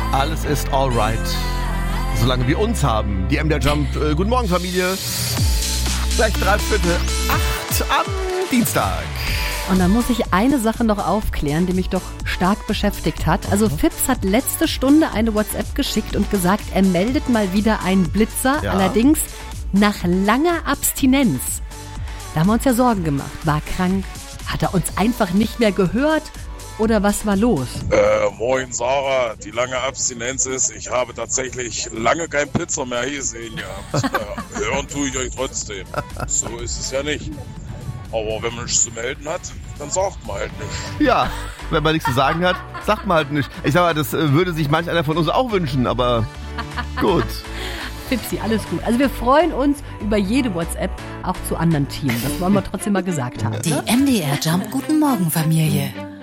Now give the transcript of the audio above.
Alles ist alright. Solange wir uns haben. Die MDR Jump. Guten Morgen, Familie. Gleich 7:45 am Dienstag. Und dann muss ich eine Sache noch aufklären, die mich doch stark beschäftigt hat. Also Fips hat letzte Stunde eine WhatsApp geschickt und gesagt, er meldet mal wieder einen Blitzer, Ja. allerdings nach langer Abstinenz. Da haben wir uns ja Sorgen gemacht. War krank? Hat er uns einfach nicht mehr gehört? Oder was war los? Moin Sarah, die lange Abstinenz ist, ich habe tatsächlich lange kein Blitzer mehr gesehen gehabt. Hören tue ich euch trotzdem. So ist es ja nicht. Aber wenn man nichts zu melden hat, dann sagt man halt nichts. Ja, wenn man nichts zu sagen hat, sagt man halt nicht. Ich sag mal, das würde sich manch einer von uns auch wünschen, aber gut. Fipsi, alles gut. Also wir freuen uns über jede WhatsApp, auch zu anderen Teams. Das wollen wir trotzdem mal gesagt haben. Die Ne? MDR Jump Guten Morgen Familie.